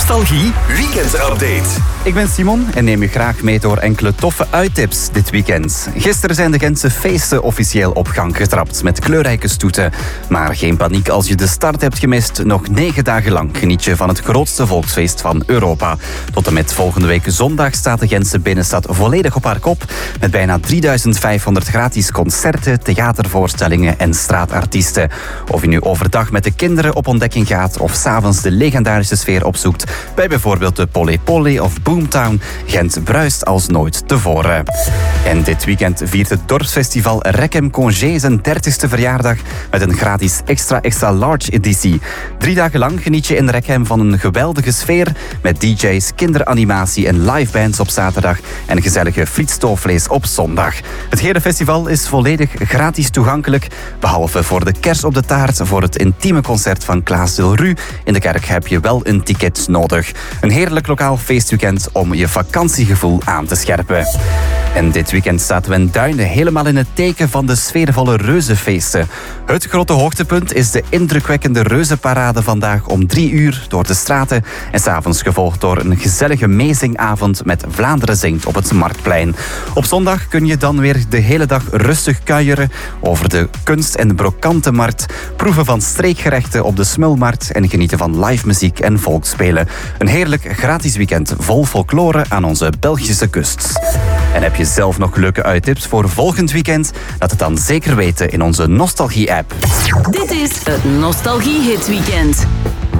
Nostalgie Weekend Update. Ik ben Simon en neem je graag mee door enkele toffe uittips dit weekend. Gisteren zijn de Gentse feesten officieel op gang getrapt met kleurrijke stoeten. Maar geen paniek als je de start hebt gemist. Nog 9 dagen lang geniet je van het grootste volksfeest van Europa. Tot en met volgende week zondag staat de Gentse binnenstad volledig op haar kop. Met bijna 3500 gratis concerten, theatervoorstellingen en straatartiesten. Of je nu overdag met de kinderen op ontdekking gaat of 's avonds de legendarische sfeer opzoekt bij bijvoorbeeld de Polé Polé of Boomtown, Gent bruist als nooit tevoren. En dit weekend viert het dorpsfestival Requiem Congé zijn 30ste verjaardag met een gratis extra large editie. 3 dagen lang geniet je in Requiem van een geweldige sfeer met DJ's, kinderanimatie en livebands op zaterdag en gezellige frietstoofvlees op zondag. Het hele festival is volledig gratis toegankelijk, behalve voor de kers op de taart voor het intieme concert van Klaas Delru. In de kerk heb je wel een ticket nodig. Een heerlijk lokaal feestweekend om je vakantiegevoel aan te scherpen. En dit weekend zaten we in Duinen helemaal in het teken van de sfeervolle reuzenfeesten. Het grote hoogtepunt is de indrukwekkende reuzenparade vandaag om 3 uur door de straten en 's avonds gevolgd door een gezellige meezingavond met Vlaanderen zingt op het Marktplein. Op zondag kun je dan weer de hele dag rustig kuieren over de kunst- en brokantenmarkt, proeven van streekgerechten op de Smulmarkt en genieten van live muziek en volksspelen. Een heerlijk gratis weekend vol folklore aan onze Belgische kust. En heb je zelf nog leuke uittips voor volgend weekend? Laat het dan zeker weten in onze Nostalgie-app. Dit is het Nostalgie Hits Weekend.